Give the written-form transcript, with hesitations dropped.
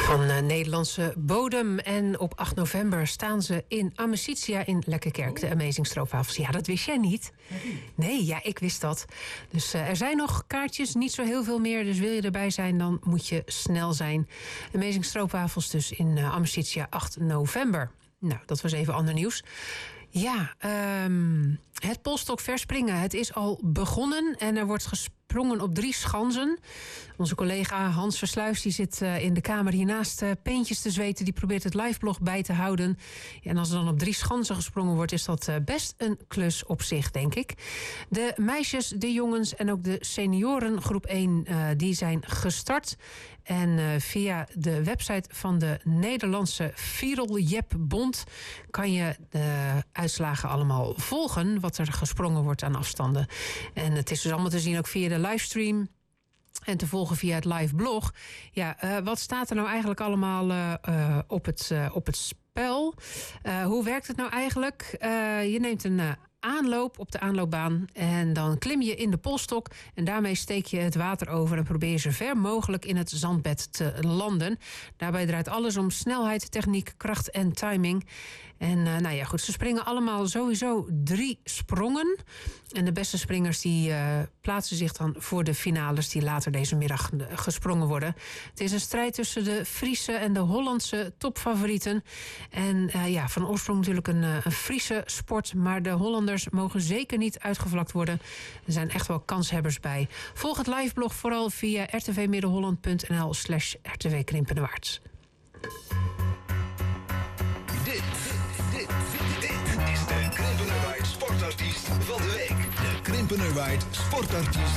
Van Nederlandse bodem. En op 8 november staan ze in Amicitia in Lekkerkerk. De Amazing Stroopwafels. Ja, dat wist jij niet? Nee, ja, ik wist dat. Dus er zijn nog kaartjes, niet zo heel veel meer. Dus wil je erbij zijn, dan moet je snel zijn. Amazing Stroopwafels dus in Amicitia 8 november. Nou, dat was even ander nieuws. Ja, het polstok verspringen. Het is al begonnen en er wordt gesprongen op 3 schansen. Onze collega Hans Versluis die zit in de kamer hiernaast peentjes te zweten. Die probeert het liveblog bij te houden. Ja, en als er dan op 3 schansen gesprongen wordt, is dat best een klus op zich, denk ik. De meisjes, de jongens en ook de senioren groep 1 die zijn gestart. En via de website van de Nederlandse Viereljepbond kan je de uitslagen allemaal volgen, wat er gesprongen wordt aan afstanden. En het is dus allemaal te zien ook via de livestream en te volgen via het live blog. Ja, wat staat er nou eigenlijk allemaal op het spel? Hoe werkt het nou eigenlijk? Je neemt een aanloop op de aanloopbaan en dan klim je in de polstok en daarmee steek je het water over en probeer je zo ver mogelijk in het zandbed te landen. Daarbij draait alles om snelheid, techniek, kracht en timing. En nou ja, goed, ze springen allemaal sowieso 3 sprongen. En de beste springers die plaatsen zich dan voor de finales die later deze middag gesprongen worden. Het is een strijd tussen de Friese en de Hollandse topfavorieten. En ja, van oorsprong natuurlijk een Friese sport, maar de Hollanders mogen zeker niet uitgevlakt worden. Er zijn echt wel kanshebbers bij. Volg het liveblog vooral via rtvmiddelholland.nl/rtw-Krimpenerwaard. Dit is de Krimpenerwaard sportartiest van de week. De Krimpenerwaard sportartiest